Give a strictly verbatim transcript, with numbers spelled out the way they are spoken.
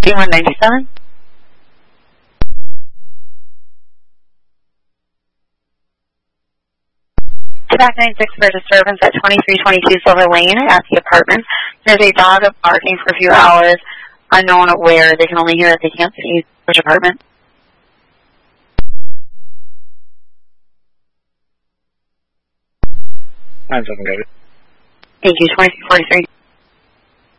T one ninety-seven. Back ninety-six for disturbance at twenty-three twenty-two Silver Lane at the apartment. There's a dog barking for a few hours, unknown where. They can only hear it. They can't see which apartment. nine seven, go. Thank you, twenty-three forty-three.